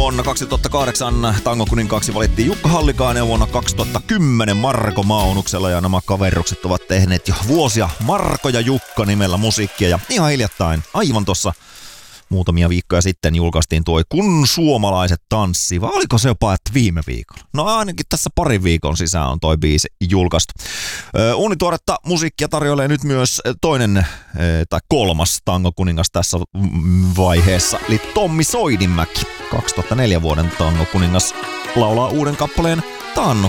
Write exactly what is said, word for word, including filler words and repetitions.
Vuonna kaksituhattakahdeksan Tango kuninkaaksi valittiin Jukka Hallikainen ja vuonna kaksituhattakymmenen Marko Maunuksella, ja nämä kaverrukset ovat tehneet jo vuosia Marko ja Jukka nimellä musiikkia, ja ihan hiljattain, aivan tossa muutamia viikkoja sitten julkaistiin tuo Kun suomalaiset tanssii, vai oliko se jopa että viime viikolla? No ainakin tässä parin viikon sisään on toi biisi julkaistu. Ö, uunituoretta musiikkia tarjoilee nyt myös toinen ö, tai kolmas Tango kuningas tässä vaiheessa, eli Tommi Soidinmäki. kaksituhattaneljä vuoden Tango kuningas laulaa uuden kappaleen Taannu